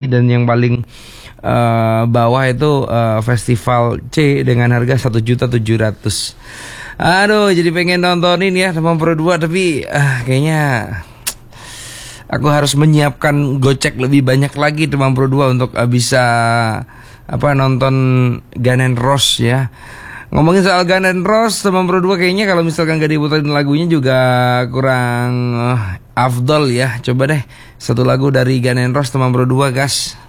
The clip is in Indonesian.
dan yang paling bawah itu Festival C dengan harga 1.700.000. Aduh, jadi pengen nontonin ya Demam Pro 2, tapi kayaknya aku harus menyiapkan gocek lebih banyak lagi Demam Pro 2 untuk bisa nonton Gun N' Roses ya. Ngomongin soal Gun N' Roses, Demam Pro 2 kayaknya kalau misalkan gak diputerin lagunya juga kurang afdol ya. Coba deh satu lagu dari Gun N' Roses, Demam Pro 2, gas.